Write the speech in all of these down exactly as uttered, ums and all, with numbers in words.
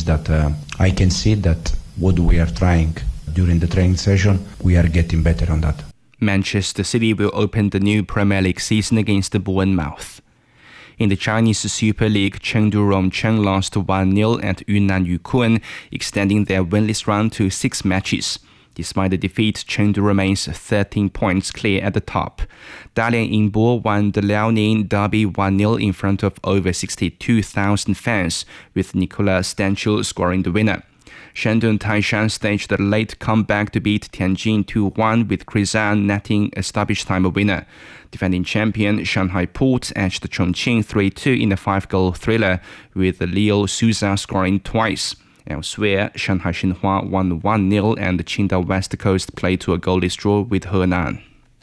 that uh, I can see that what we are trying during the training session, we are getting better on that. Manchester City will open the new Premier League season against Bournemouth. In the Chinese Super League, Chengdu Rongcheng lost one nil at Yunnan Yukun, extending their winless run to six matches. Despite the defeat, Chengdu remains thirteen points clear at the top. Dalian Yinbo won the Liaoning derby one nil in front of over sixty-two thousand fans, with Nicola Stanchel scoring the winner. Shandong Taishan staged a late comeback to beat Tianjin two one, with Krizan netting a stoppage-time winner. Defending champion Shanghai Port edged Chongqing three two in a five-goal thriller, with Leo Souza scoring twice. Elsewhere, Shanghai Xinhua won one nil and Qingdao West Coast played to a goalless draw with Henan.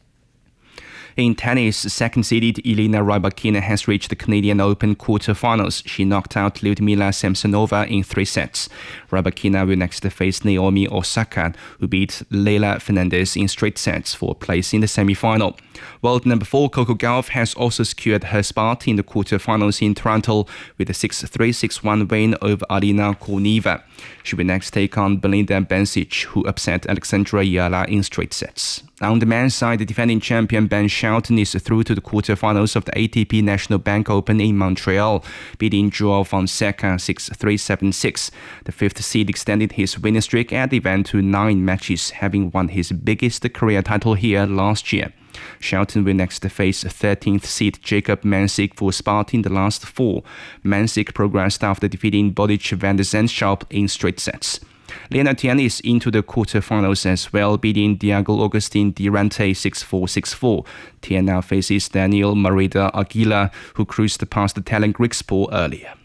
In tennis, second-seeded Elena Rybakina has reached the Canadian Open quarterfinals. She knocked out Lyudmila Samsonova in three sets. Rybakina will next face Naomi Osaka, who beat Leila Fernandez in straight sets for a place in the semi-final. World number four Coco Gauff has also secured her spot in the quarterfinals in Toronto with a six three, six one win over Alina Korneva. She will next take on Belinda Bencic, who upset Alexandra Yala in straight sets. On the men's side, the defending champion Ben Shelton is through to the quarterfinals of the A T P National Bank Open in Montreal, beating Joao Fonseca six three, seven six. The fifth seed extended his winning streak at the event to nine matches, having won his biggest career title here last year. Shelton will next face thirteenth seed Jacob Mansik for a spot in the last four. Mansik progressed after defeating Bodic van der Zandschulp in straight sets. Lena Tian is into the quarterfinals as well, beating Diego Agustin Durante six four, six four. Tian now faces Daniel Marida Aguila, who cruised past the Talent Grigspor earlier.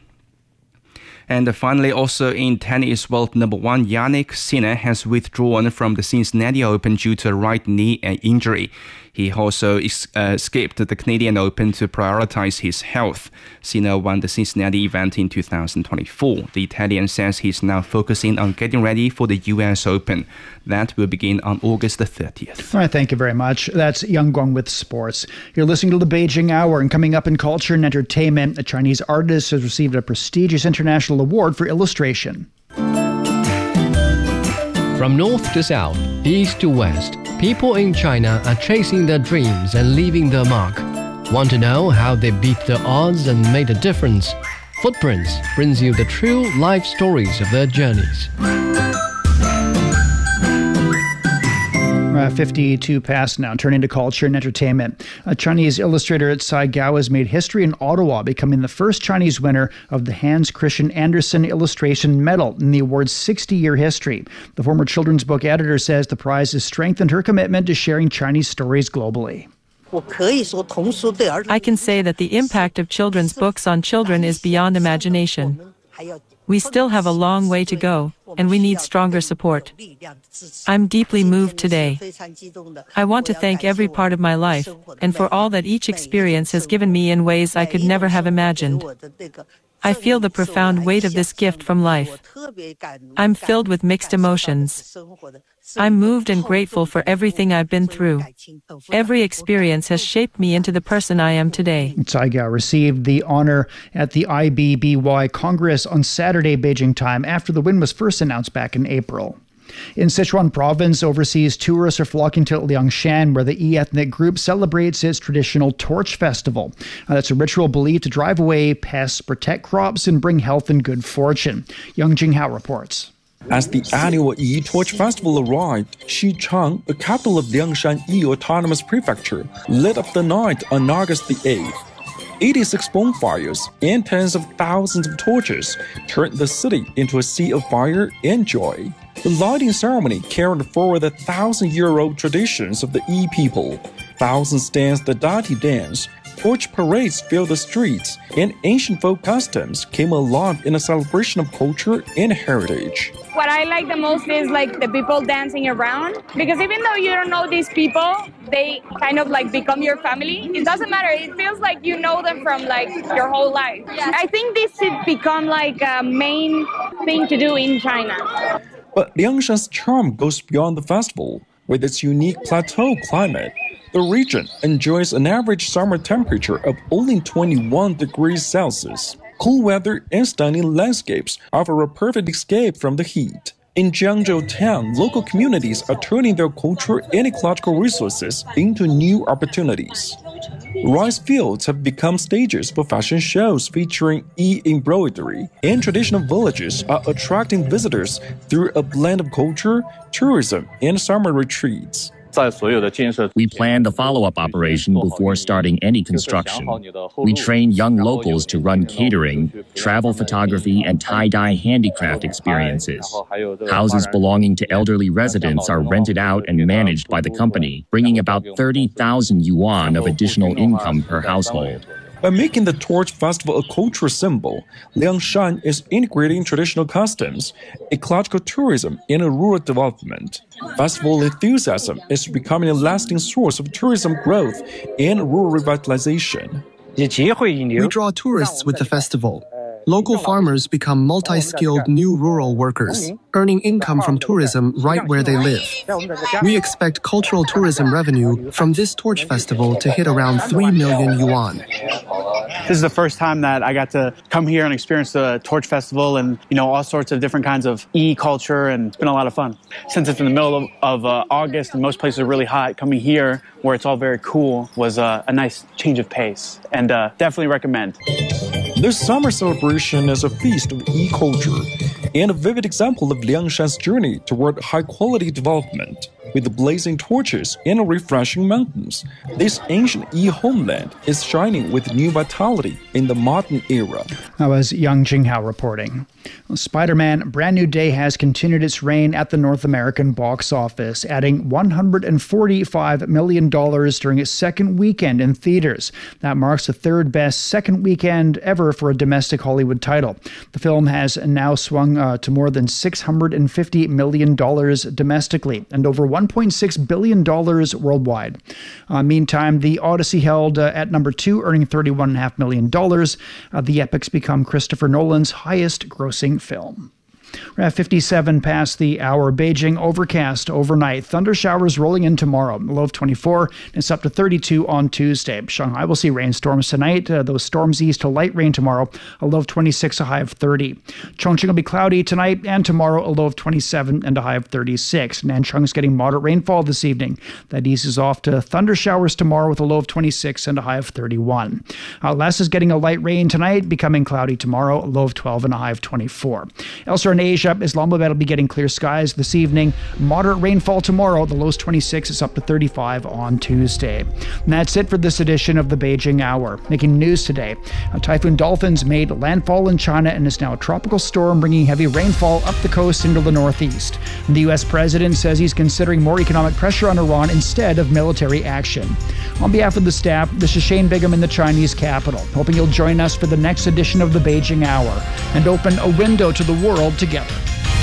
And finally, also in tennis, world number one Jannik Sinner has withdrawn from the Cincinnati Open due to a right knee injury. He also uh, escaped the Canadian Open to prioritize his health. Sinner won the Cincinnati event in two thousand twenty-four. The Italian says he's now focusing on getting ready for the U S Open. That will begin on August the thirtieth. All right, thank you very much. That's Yang Guang with sports. You're listening to the Beijing Hour, and coming up in culture and entertainment, a Chinese artist has received a prestigious international award for illustration. From north to south, east to west, people in China are chasing their dreams and leaving their mark. Want to know how they beat the odds and made a difference? Footprints brings you the true life stories of their journeys. Uh, fifty-two past now, turning to culture and entertainment. A Chinese illustrator Tsai Gao has made history in Ottawa, becoming the first Chinese winner of the Hans Christian Andersen Illustration Medal in the award's sixty-year history. The former children's book editor says the prize has strengthened her commitment to sharing Chinese stories globally. I can say that the impact of children's books on children is beyond imagination. We still have a long way to go, and we need stronger support. I'm deeply moved today. I want to thank every part of my life, and for all that each experience has given me in ways I could never have imagined. I feel the profound weight of this gift from life. I'm filled with mixed emotions. I'm moved and grateful for everything I've been through. Every experience has shaped me into the person I am today. Tsai Gao received the honor at the I B B Y Congress on Saturday, Beijing time, after the win was first announced back in April. In Sichuan province, overseas tourists are flocking to Liangshan, where the E-ethnic group celebrates its traditional Torch Festival. Uh, that's a ritual believed to drive away pests, protect crops, and bring health and good fortune. Yang Jinghao reports. As the annual Yi Torch Festival arrived, Xichang, the capital of Liangshan Yi Autonomous Prefecture, lit up the night on August the eighth. eighty-six bonfires and tens of thousands of torches turned the city into a sea of fire and joy. The lighting ceremony carried forward the thousand-year-old traditions of the Yi people. Thousands danced the Dati dance, torch parades filled the streets, and ancient folk customs came alive in a celebration of culture and heritage. What I like the most is like the people dancing around, because even though you don't know these people, they kind of like become your family. It doesn't matter. It feels like you know them from like your whole life. I think this should become like a main thing to do in China. But Liangshan's charm goes beyond the festival. With its unique plateau climate, the region enjoys an average summer temperature of only twenty-one degrees Celsius. Cool weather and stunning landscapes offer a perfect escape from the heat. In Jiangzhou town, local communities are turning their cultural and ecological resources into new opportunities. Rice fields have become stages for fashion shows featuring e-embroidery, and traditional villages are attracting visitors through a blend of culture, tourism, and summer retreats. We plan the follow-up operation before starting any construction. We train young locals to run catering, travel photography, and tie-dye handicraft experiences. Houses belonging to elderly residents are rented out and managed by the company, bringing about thirty thousand yuan of additional income per household. By making the Torch Festival a cultural symbol, Liangshan is integrating traditional customs, ecological tourism, and rural development. Festival enthusiasm is becoming a lasting source of tourism growth and rural revitalization. We draw tourists with the festival. Local farmers become multi-skilled new rural workers, earning income from tourism right where they live. We expect cultural tourism revenue from this Torch Festival to hit around three million yuan. This is the first time that I got to come here and experience the Torch Festival and, you know, all sorts of different kinds of e-culture, and it's been a lot of fun. Since it's in the middle of, of uh, August and most places are really hot, coming here where it's all very cool was uh, a nice change of pace, and uh, definitely recommend. This summer celebration is a feast of e-culture and a vivid example of Liangshan's journey toward high-quality development. With the blazing torches and refreshing mountains, this ancient e-homeland is shining with new vitality in the modern era. That was Yang Jinghao reporting. Well, Spider-Man Brand New Day has continued its reign at the North American box office, adding one hundred forty-five million dollars during its second weekend in theaters. That marks the third best second weekend ever for a domestic Hollywood title. The film has now swung uh, to more than six hundred fifty million dollars domestically and over one point six billion dollars worldwide. Uh, meantime, The Odyssey held uh, at number two, earning thirty-one point five million dollars. Uh, the epic's become Christopher Nolan's highest-grossing film. We're at fifty-seven past the hour. Beijing overcast overnight. Thunder showers rolling in tomorrow. A low of twenty-four. And it's up to thirty-two on Tuesday. Shanghai will see rainstorms tonight. Uh, those storms ease to light rain tomorrow. A low of twenty-six, a high of thirty. Chongqing will be cloudy tonight and tomorrow. A low of twenty-seven and a high of thirty-six. Nanchang's getting moderate rainfall this evening. That eases off to thunder showers tomorrow with a low of twenty-six and a high of thirty-one. Uh, Les is getting a light rain tonight, becoming cloudy tomorrow. A low of twelve and a high of twenty-four. Elsewhere in Asia, Islamabad will be getting clear skies this evening. Moderate rainfall tomorrow. The low is twenty-six. It's up to thirty-five on Tuesday. And that's it for this edition of the Beijing Hour. Making news today, a Typhoon Dolphins made landfall in China and is now a tropical storm bringing heavy rainfall up the coast into the northeast. The U S president says he's considering more economic pressure on Iran instead of military action. On behalf of the staff, this is Shane Bigham in the Chinese capital, hoping you'll join us for the next edition of the Beijing Hour and open a window to the world together.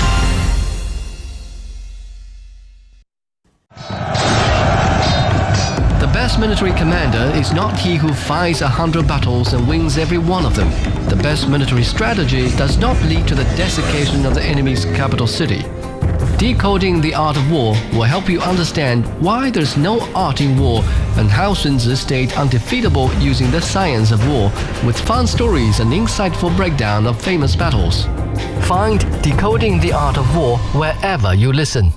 The best military commander is not he who fights a hundred battles and wins every one of them. The best military strategy does not lead to the desiccation of the enemy's capital city. Decoding the Art of War will help you understand why there's no art in war and how Sun Tzu stayed undefeatable using the science of war, with fun stories and insightful breakdown of famous battles. Find Decoding the Art of War wherever you listen.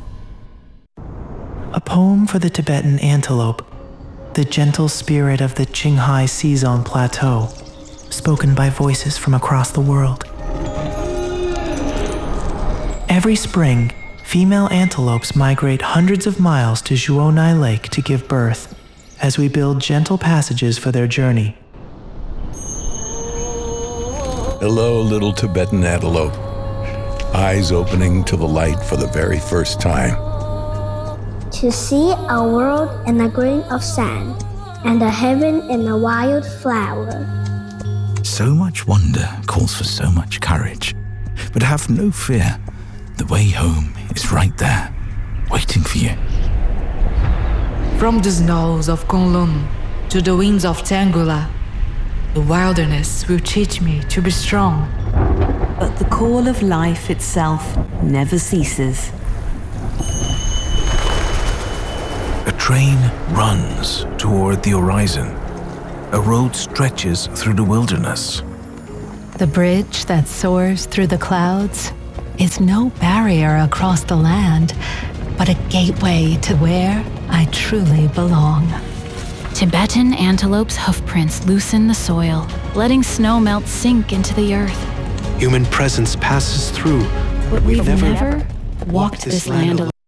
A poem for the Tibetan antelope, the gentle spirit of the Qinghai Seazong Plateau, spoken by voices from across the world. Every spring, female antelopes migrate hundreds of miles to Zhuonai Lake to give birth, as we build gentle passages for their journey. Hello, little Tibetan antelope, eyes opening to the light for the very first time. To see a world in a grain of sand, and a heaven in a wild flower. So much wonder calls for so much courage, but have no fear. The way home is right there, waiting for you. From the snows of Kunlun to the winds of Tangula, the wilderness will teach me to be strong. But the call of life itself never ceases. A train runs toward the horizon. A road stretches through the wilderness. The bridge that soars through the clouds is no barrier across the land, but a gateway to where I truly belong. Tibetan antelope's hoofprints loosen the soil, letting snow melt sink into the earth. Human presence passes through, but we've, we've never, never walked this land alone.